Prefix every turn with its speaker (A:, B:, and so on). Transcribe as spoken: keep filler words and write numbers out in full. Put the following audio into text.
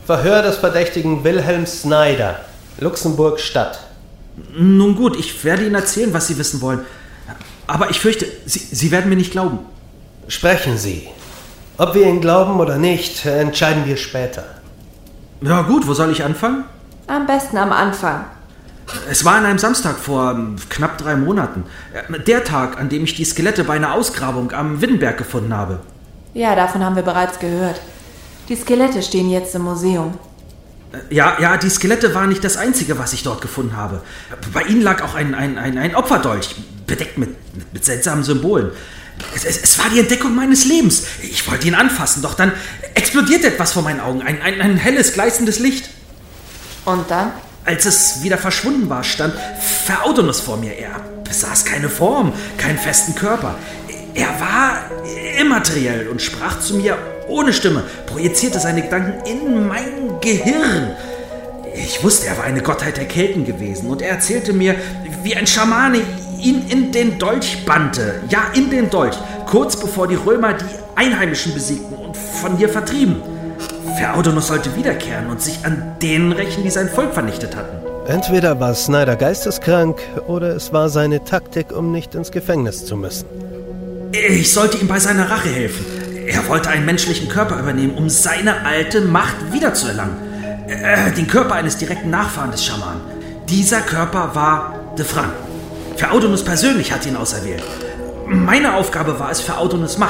A: Verhör des Verdächtigen Wilhelm Snyder, Luxemburg Stadt.
B: Nun gut, ich werde Ihnen erzählen, was Sie wissen wollen. Aber ich fürchte, Sie, Sie werden mir nicht glauben.
A: Sprechen Sie. Ob wir Ihnen glauben oder nicht, entscheiden wir später.
B: Ja gut, wo soll ich anfangen?
C: Am besten am Anfang.
B: Es war an einem Samstag vor knapp drei Monaten. Der Tag, an dem ich die Skelette bei einer Ausgrabung am Wittenberg gefunden habe.
C: Ja, davon haben wir bereits gehört. Die Skelette stehen jetzt im Museum.
B: Ja, ja, die Skelette waren nicht das Einzige, was ich dort gefunden habe. Bei ihnen lag auch ein, ein, ein, ein Opferdolch, bedeckt mit, mit, mit seltsamen Symbolen. Es, es, es war die Entdeckung meines Lebens. Ich wollte ihn anfassen, doch dann explodierte etwas vor meinen Augen. Ein, ein, ein helles, gleißendes Licht.
C: Und dann?
B: Als es wieder verschwunden war, stand Phäodonus vor mir. Er besaß keine Form, keinen festen Körper. Er war immateriell und sprach zu mir ohne Stimme, projizierte seine Gedanken in mein Gehirn. Ich wusste, er war eine Gottheit der Kelten gewesen und er erzählte mir, wie ein Schamane ihn in den Dolch bannte. Ja, in den Dolch, kurz bevor die Römer die Einheimischen besiegten und von hier vertrieben. Phäodonus sollte wiederkehren und sich an denen rächen, die sein Volk vernichtet hatten.
A: Entweder war Snyder geisteskrank oder es war seine Taktik, um nicht ins Gefängnis zu müssen.
B: Ich sollte ihm bei seiner Rache helfen. Er wollte einen menschlichen Körper übernehmen, um seine alte Macht wiederzuerlangen. Äh, den Körper eines direkten Nachfahren des Schamanen. Dieser Körper war de Franc. Phäodonus persönlich hat ihn auserwählt. Meine Aufgabe war es, Phäodonus Macht